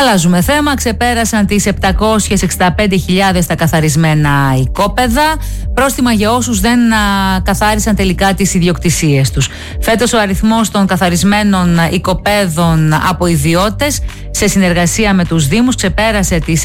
Αλλάζουμε θέμα. Ξεπέρασαν τις 765.000 τα καθαρισμένα οικόπεδα. Πρόστιμα για όσους δεν καθάρισαν τελικά τις ιδιοκτησίες τους. Φέτος ο αριθμός των καθαρισμένων οικοπέδων από ιδιώτες σε συνεργασία με τους Δήμους ξεπέρασε τις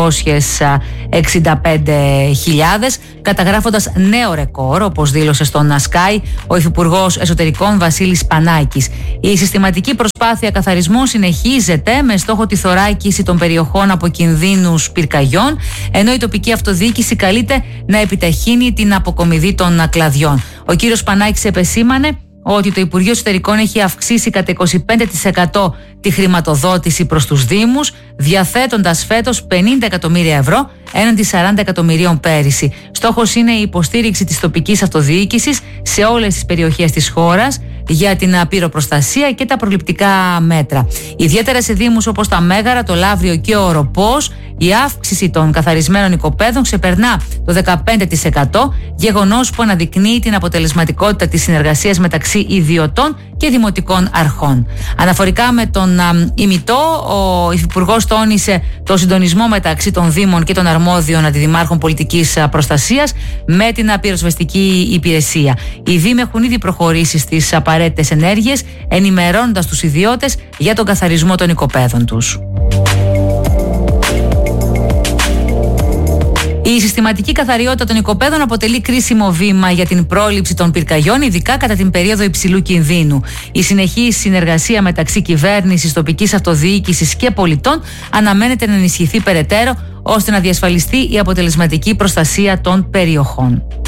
765.000, καταγράφοντας νέο ρεκόρ, όπως δήλωσε στον Sky ο Υφυπουργός Εσωτερικών Βασίλης Πανάκης. Η συστηματική προσπάθεια καθαρισμού συνεχίζεται με στόχο τη θωράκιση των περιοχών από κινδύνους πυρκαγιών, ενώ η τοπική αυτοδιοίκηση καλείται να επιταχύνει την αποκομιδή των κλαδιών. Ο κύριος Πανάκης επεσήμανε ότι το Υπουργείο Εσωτερικών έχει αυξήσει κατά 25% τη χρηματοδότηση προς τους Δήμους, διαθέτοντας φέτος 50 εκατομμύρια ευρώ έναντι 40 εκατομμυρίων πέρυσι. Στόχος είναι η υποστήριξη της τοπικής αυτοδιοίκησης σε όλες τις περιοχές της χώρας για την πυροπροστασία και τα προληπτικά μέτρα. Ιδιαίτερα σε δήμους όπως τα Μέγαρα, το Λαύριο και ο Οροπός, η αύξηση των καθαρισμένων οικοπέδων ξεπερνά το 15%, γεγονός που αναδεικνύει την αποτελεσματικότητα της συνεργασίας μεταξύ ιδιωτών και δημοτικών αρχών. Αναφορικά με τον ημιτό, ο Υφυπουργός τόνισε το συντονισμό μεταξύ των Δήμων και των αρμόδιων αντιδημάρχων πολιτικής προστασίας με την πυροσβεστική υπηρεσία. Οι Δήμοι έχουν ήδη προχωρήσει στις απαραίτητες ενέργειες, ενημερώνοντας τους ιδιώτες για τον καθαρισμό των οικοπέδων τους. Η συστηματική καθαριότητα των οικοπέδων αποτελεί κρίσιμο βήμα για την πρόληψη των πυρκαγιών, ειδικά κατά την περίοδο υψηλού κινδύνου. Η συνεχής συνεργασία μεταξύ κυβέρνησης, τοπικής αυτοδιοίκησης και πολιτών αναμένεται να ενισχυθεί περαιτέρω, ώστε να διασφαλιστεί η αποτελεσματική προστασία των περιοχών.